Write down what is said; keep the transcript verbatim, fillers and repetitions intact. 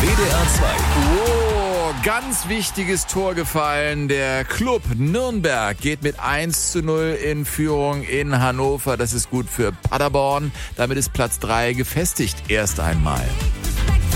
W D R zwei. Oh, ganz wichtiges Tor gefallen. Der Club Nürnberg geht mit eins zu null in Führung in Hannover. Das ist gut für Paderborn. Damit ist Platz drei gefestigt erst einmal.